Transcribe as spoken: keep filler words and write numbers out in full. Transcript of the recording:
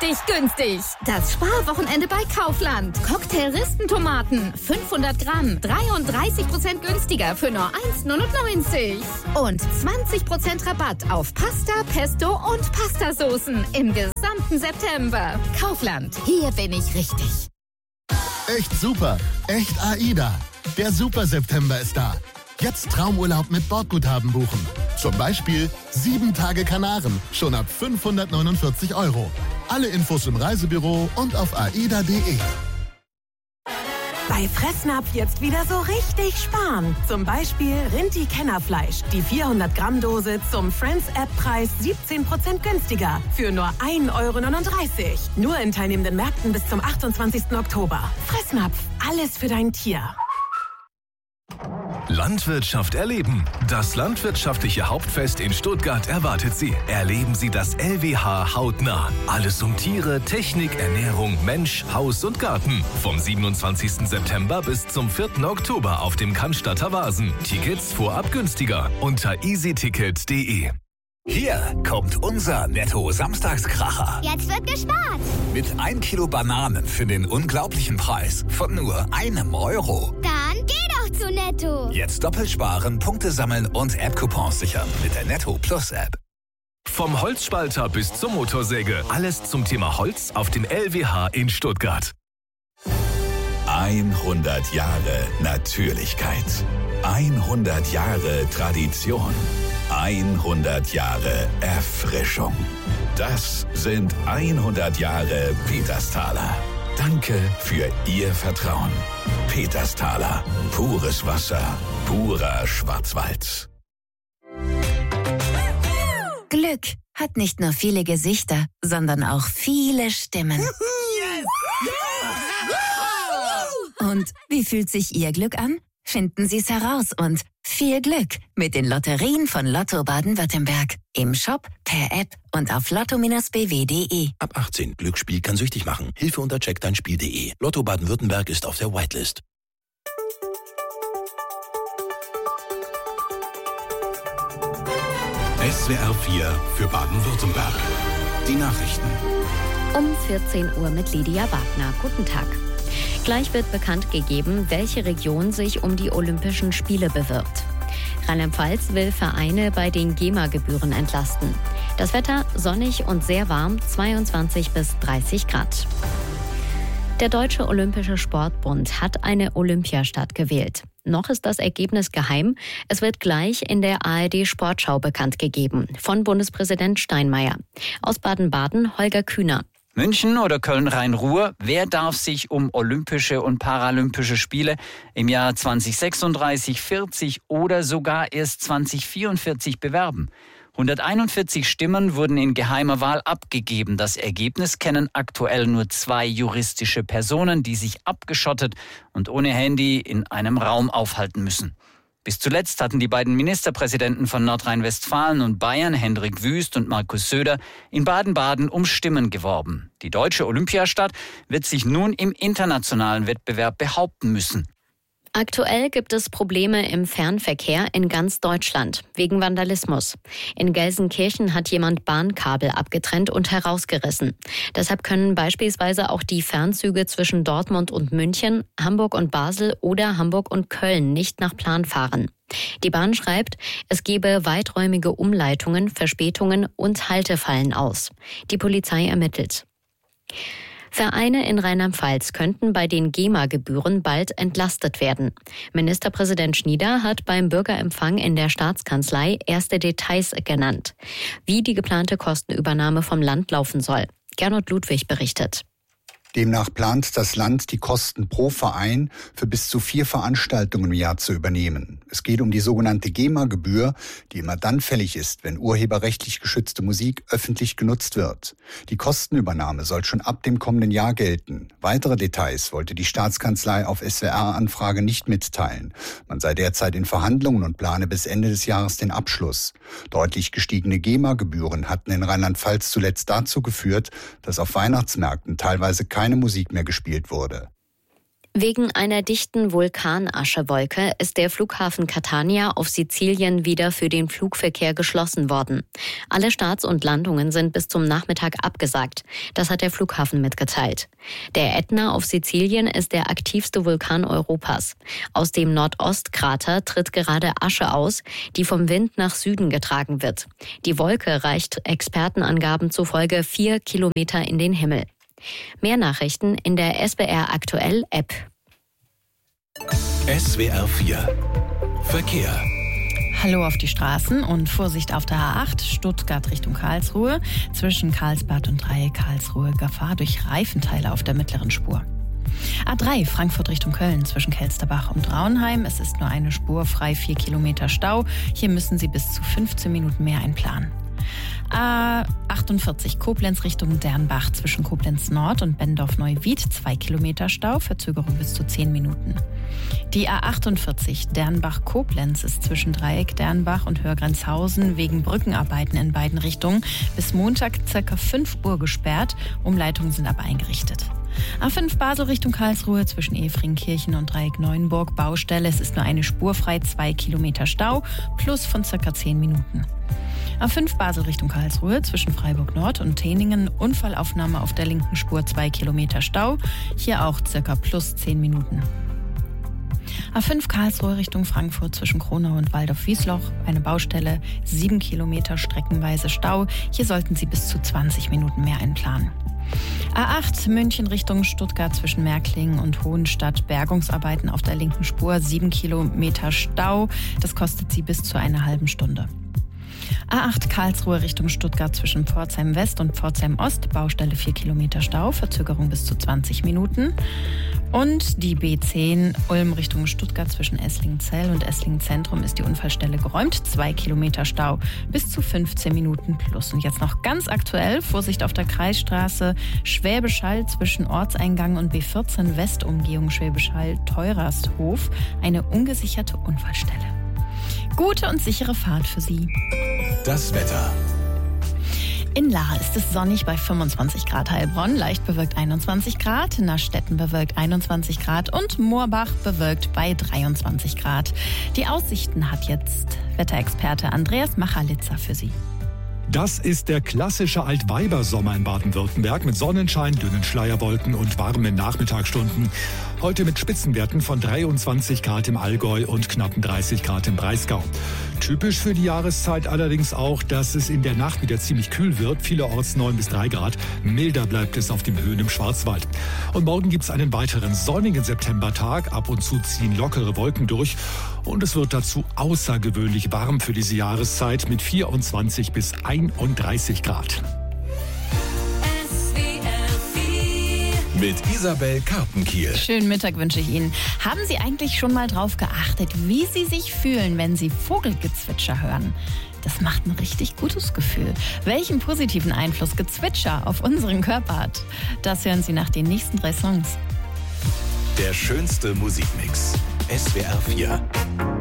richtig günstig. Das Sparwochenende bei Kaufland. Cocktail-Ristentomaten, fünfhundert Gramm, dreiunddreißig Prozent günstiger für nur eins Komma neunundneunzig. Und zwanzig Prozent Rabatt auf Pasta, Pesto und Pastasoßen im gesamten September. Kaufland, hier bin ich richtig. Echt super, echt AIDA. Der Super September ist da. Jetzt Traumurlaub mit Bordguthaben buchen. Zum Beispiel sieben Tage Kanaren, schon ab fünfhundertneunundvierzig Euro. Alle Infos im Reisebüro und auf aida punkt de. Bei Fressnapf jetzt wieder so richtig sparen. Zum Beispiel Rinti-Kennerfleisch. Die vierhundert Gramm Dose zum Friends-App-Preis siebzehn Prozent günstiger. Für nur ein Euro neununddreißig. Nur in teilnehmenden Märkten bis zum achtundzwanzigsten Oktober. Fressnapf. Alles für dein Tier. Landwirtschaft erleben. Das landwirtschaftliche Hauptfest in Stuttgart erwartet Sie. Erleben Sie das L W H hautnah. Alles um Tiere, Technik, Ernährung, Mensch, Haus und Garten. Vom siebenundzwanzigsten September bis zum vierten Oktober auf dem Cannstatter Wasen. Tickets vorab günstiger unter easyticket punkt de. Hier kommt unser Netto-Samstagskracher. Jetzt wird gespart. Mit ein Kilo Bananen für den unglaublichen Preis von nur einem Euro. Dann geh doch zu Netto. Jetzt doppelt sparen, Punkte sammeln und App-Coupons sichern mit der Netto Plus App. Vom Holzspalter bis zur Motorsäge. Alles zum Thema Holz auf dem L W H in Stuttgart. hundert Jahre Natürlichkeit. hundert Jahre Tradition. hundert Jahre Erfrischung. Das sind hundert Jahre Petersthaler. Danke für Ihr Vertrauen. Petersthaler. Pures Wasser. Purer Schwarzwald. Glück hat nicht nur viele Gesichter, sondern auch viele Stimmen. Und wie fühlt sich Ihr Glück an? Finden Sie es heraus und viel Glück mit den Lotterien von Lotto Baden-Württemberg. Im Shop, per App und auf lotto Bindestrich b w punkt de. Ab achtzehn. Glücksspiel kann süchtig machen. Hilfe unter check dein spiel punkt de. Lotto Baden-Württemberg ist auf der Whitelist. S W R vier für Baden-Württemberg. Die Nachrichten. Um vierzehn Uhr mit Lydia Wagner. Guten Tag. Gleich wird bekannt gegeben, welche Region sich um die Olympischen Spiele bewirbt. Rheinland-Pfalz will Vereine bei den GEMA-Gebühren entlasten. Das Wetter sonnig und sehr warm, zweiundzwanzig bis dreißig Grad. Der Deutsche Olympische Sportbund hat eine Olympiastadt gewählt. Noch ist das Ergebnis geheim. Es wird gleich in der A R D-Sportschau bekannt gegeben von Bundespräsident Steinmeier. Aus Baden-Baden Holger Kühner. München oder Köln-Rhein-Ruhr, wer darf sich um Olympische und Paralympische Spiele im Jahr zwanzig sechsunddreißig, vierzig oder sogar erst zwanzig vierundvierzig bewerben? hunderteinundvierzig Stimmen wurden in geheimer Wahl abgegeben. Das Ergebnis kennen aktuell nur zwei juristische Personen, die sich abgeschottet und ohne Handy in einem Raum aufhalten müssen. Bis zuletzt hatten die beiden Ministerpräsidenten von Nordrhein-Westfalen und Bayern, Hendrik Wüst und Markus Söder, in Baden-Baden um Stimmen geworben. Die deutsche Olympiastadt wird sich nun im internationalen Wettbewerb behaupten müssen. Aktuell gibt es Probleme im Fernverkehr in ganz Deutschland wegen Vandalismus. In Gelsenkirchen hat jemand Bahnkabel abgetrennt und herausgerissen. Deshalb können beispielsweise auch die Fernzüge zwischen Dortmund und München, Hamburg und Basel oder Hamburg und Köln nicht nach Plan fahren. Die Bahn schreibt, es gebe weiträumige Umleitungen, Verspätungen und Haltefallen aus. Die Polizei ermittelt. Vereine in Rheinland-Pfalz könnten bei den GEMA-Gebühren bald entlastet werden. Ministerpräsident Schnieder hat beim Bürgerempfang in der Staatskanzlei erste Details genannt, wie die geplante Kostenübernahme vom Land laufen soll. Gernot Ludwig berichtet. Demnach plant das Land, die Kosten pro Verein für bis zu vier Veranstaltungen im Jahr zu übernehmen. Es geht um die sogenannte GEMA-Gebühr, die immer dann fällig ist, wenn urheberrechtlich geschützte Musik öffentlich genutzt wird. Die Kostenübernahme soll schon ab dem kommenden Jahr gelten. Weitere Details wollte die Staatskanzlei auf S W R-Anfrage nicht mitteilen. Man sei derzeit in Verhandlungen und plane bis Ende des Jahres den Abschluss. Deutlich gestiegene GEMA-Gebühren hatten in Rheinland-Pfalz zuletzt dazu geführt, dass auf Weihnachtsmärkten teilweise keine Musik mehr gespielt wurde. Wegen einer dichten Vulkanaschewolke ist der Flughafen Catania auf Sizilien wieder für den Flugverkehr geschlossen worden. Alle Starts und Landungen sind bis zum Nachmittag abgesagt. Das hat der Flughafen mitgeteilt. Der Ätna auf Sizilien ist der aktivste Vulkan Europas. Aus dem Nordostkrater tritt gerade Asche aus, die vom Wind nach Süden getragen wird. Die Wolke reicht Expertenangaben zufolge vier Kilometer in den Himmel. Mehr Nachrichten in der S W R Aktuell App. S W R vier Verkehr. Hallo auf die Straßen und Vorsicht auf der A acht, Stuttgart Richtung Karlsruhe. Zwischen Karlsbad und Dreieck Karlsruhe Gefahr durch Reifenteile auf der mittleren Spur. A drei, Frankfurt Richtung Köln, zwischen Kelsterbach und Traunheim. Es ist nur eine Spur frei, vier Kilometer Stau. Hier müssen Sie bis zu fünfzehn Minuten mehr einplanen. A achtundvierzig, Koblenz Richtung Dernbach, zwischen Koblenz Nord und Bendorf-Neuwied, zwei Kilometer Stau, Verzögerung bis zu zehn Minuten. Die A achtundvierzig, Dernbach-Koblenz, ist zwischen Dreieck Dernbach und Hörgrenzhausen wegen Brückenarbeiten in beiden Richtungen bis Montag ca. fünf Uhr gesperrt, Umleitungen sind aber eingerichtet. A fünf Basel Richtung Karlsruhe, zwischen Efringkirchen und Dreieck Neuenburg, Baustelle, es ist nur eine Spur frei, zwei Kilometer Stau, plus von ca. zehn Minuten. A fünf Basel Richtung Karlsruhe, zwischen Freiburg Nord und Teningen, Unfallaufnahme auf der linken Spur, zwei Kilometer Stau, hier auch circa plus zehn Minuten. A fünf Karlsruhe Richtung Frankfurt, zwischen Kronau und Waldorf-Wiesloch, eine Baustelle, sieben Kilometer streckenweise Stau, hier sollten Sie bis zu zwanzig Minuten mehr einplanen. A acht München Richtung Stuttgart, zwischen Märklingen und Hohenstadt, Bergungsarbeiten auf der linken Spur, sieben Kilometer Stau, das kostet Sie bis zu einer halben Stunde. A acht Karlsruhe Richtung Stuttgart, zwischen Pforzheim West und Pforzheim Ost, Baustelle vier Kilometer Stau, Verzögerung bis zu zwanzig Minuten. Und die B zehn Ulm Richtung Stuttgart, zwischen Esslingenzell und Esslingen Zentrum ist die Unfallstelle geräumt, zwei Kilometer Stau, bis zu fünfzehn Minuten plus. Und jetzt noch ganz aktuell, Vorsicht auf der Kreisstraße Schwäbisch Hall zwischen Ortseingang und B vierzehn Westumgehung Schwäbisch Hall Teurasthof, eine ungesicherte Unfallstelle. Gute und sichere Fahrt für Sie. Das Wetter. In Lahr ist es sonnig bei fünfundzwanzig Grad, Heilbronn leicht bewölkt einundzwanzig Grad, Nastetten bewölkt einundzwanzig Grad und Moorbach bewölkt bei dreiundzwanzig Grad. Die Aussichten hat jetzt Wetterexperte Andreas Machalitzer für Sie. Das ist der klassische Altweibersommer in Baden-Württemberg mit Sonnenschein, dünnen Schleierwolken und warmen Nachmittagsstunden. Heute mit Spitzenwerten von dreiundzwanzig Grad im Allgäu und knappen dreißig Grad im Breisgau. Typisch für die Jahreszeit allerdings auch, dass es in der Nacht wieder ziemlich kühl wird, vielerorts neun bis drei Grad. Milder bleibt es auf den Höhen im Schwarzwald. Und morgen gibt es einen weiteren sonnigen Septembertag. Ab und zu ziehen lockere Wolken durch. Und es wird dazu außergewöhnlich warm für diese Jahreszeit mit vierundzwanzig bis einunddreißig Grad. Mit Isabel Karpenkiel. Schönen Mittag wünsche ich Ihnen. Haben Sie eigentlich schon mal drauf geachtet, wie Sie sich fühlen, wenn Sie Vogelgezwitscher hören? Das macht ein richtig gutes Gefühl. Welchen positiven Einfluss Gezwitscher auf unseren Körper hat, das hören Sie nach den nächsten drei Songs. Der schönste Musikmix. S W R vier.